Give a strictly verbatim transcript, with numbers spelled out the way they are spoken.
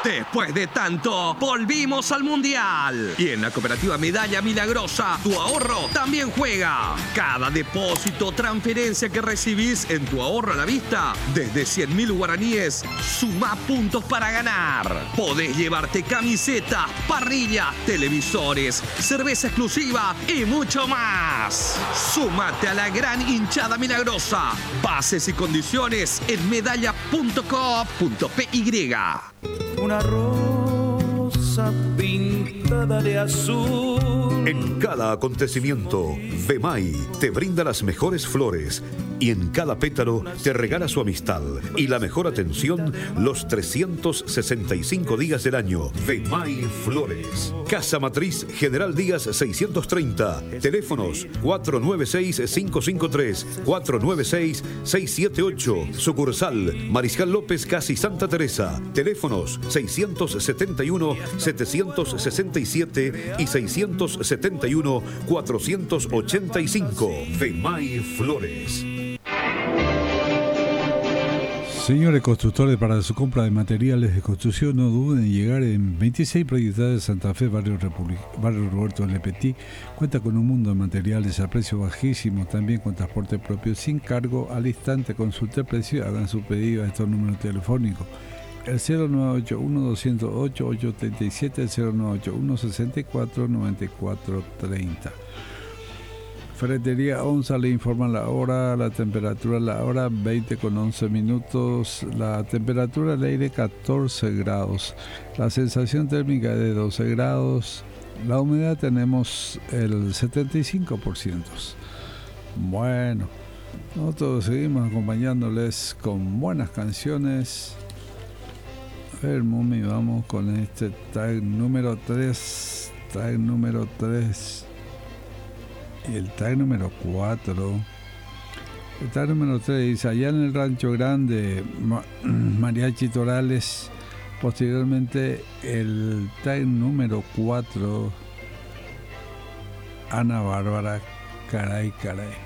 Después de tanto, volvimos al Mundial. Y en la Cooperativa Medalla Milagrosa, tu ahorro también juega. Cada depósito, transferencia que recibís en tu ahorro a la vista, desde cien mil guaraníes, suma puntos para ganar. Podés llevarte camisetas, parrillas, televisores, cerveza exclusiva y mucho más. Súmate a la gran hinchada milagrosa. Bases y condiciones en medalla punto co punto pe ye. Una rosa pintada de azul. En cada acontecimiento, Vemay te brinda las mejores flores y en cada pétalo te regala su amistad y la mejor atención los trescientos sesenta y cinco días del año. Vemay Flores. Casa Matriz General Díaz seiscientos treinta. Teléfonos cuatro nueve seis, cinco cinco tres, cuatro nueve seis, seis siete ocho. Sucursal Mariscal López, casi Santa Teresa. Teléfonos seiscientos setenta y uno, setecientos sesenta y siete y seiscientos setenta y uno, cuatrocientos ochenta y cinco. Vemay Flores. Señores constructores, para su compra de materiales de construcción no duden en llegar en veintiséis proyectadas de Santa Fe, barrio, Republic, barrio Roberto Le Petit. Cuenta con un mundo de materiales a precio bajísimo, también con transporte propio sin cargo al instante. Consulte el precio, hagan su pedido a estos números telefónicos. El cero nueve ocho uno, dos cero ocho, ocho tres siete, el cero nueve ocho uno, seis cuatro, nueve cuatro tres cero. Ferretería Onza le informa la hora, la temperatura, la hora veinte con once minutos, la temperatura del aire catorce grados, la sensación térmica de doce grados, la humedad tenemos el setenta y cinco por ciento. Bueno, nosotros seguimos acompañándoles con buenas canciones. A ver, Mumi, vamos con este tag número tres, tag número tres. Y el tag número cuatro. El tag número tres dice: allá en el Rancho Grande, Mariachi Torales. Posteriormente, el tag número cuatro, Ana Bárbara, Caray, Caray.